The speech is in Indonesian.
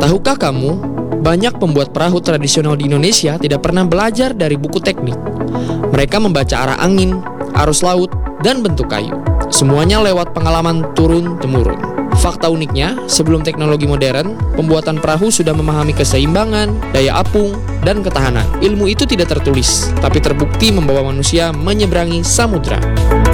Tahukah kamu, banyak pembuat perahu tradisional di Indonesia tidak pernah belajar dari buku teknik. Mereka membaca arah angin, arus laut, dan bentuk kayu. Semuanya lewat pengalaman turun-temurun. Fakta uniknya, sebelum teknologi modern, pembuatan perahu sudah memahami keseimbangan, daya apung, dan ketahanan. Ilmu itu tidak tertulis, tapi terbukti membawa manusia menyeberangi samudra.